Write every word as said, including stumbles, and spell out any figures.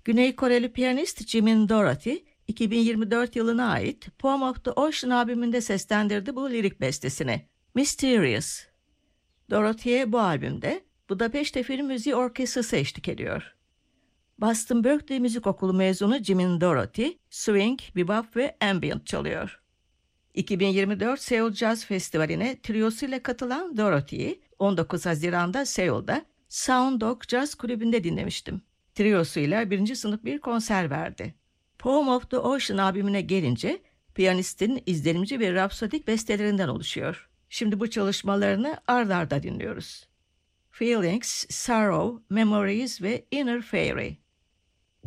Güney Koreli piyanist Jimin Dorothy, iki bin yirmi dört yılına ait Poem of the Ocean albümünde seslendirdi bu lirik bestesini. Mysterious. Dorothy'ye bu albümde Budapeşte Film Müziği Orkestrası eşlik ediyor. Boston Berkeley Müzik Okulu mezunu Jimin Dorothy, swing, bebop ve ambient çalıyor. iki bin yirmi dört Seoul Jazz Festivali'ne triosuyla katılan Dorothy'yi on dokuz Haziran'da Seul'da Sound Dog Jazz Kulübü'nde dinlemiştim. Triosuyla birinci sınıf bir konser verdi. Poem of the Ocean albümüne gelince piyanistin izlenimci ve rapsodik bestelerinden oluşuyor. Şimdi bu çalışmalarını ard arda dinliyoruz. Feelings, Sorrow, Memories ve Inner Fairy.